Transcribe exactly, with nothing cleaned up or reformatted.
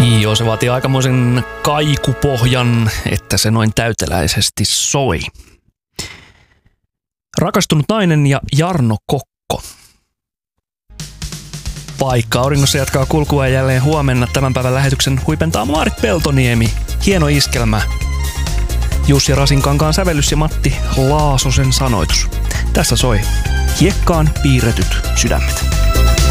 Joo, se vaatii aikamoisen kaikupohjan, että se noin täyteläisesti soi. Rakastunut nainen ja Jarno Kokko. Paikka auringossa jatkaa kulkua jälleen huomenna. Tämän päivän lähetyksen huipentaa Maarit Peltoniemi. Hieno iskelmä. Jussi Rasinkankaan sävellys ja Matti Laasosen sanoitus. Tässä soi Hiekkaan piirretyt sydämet.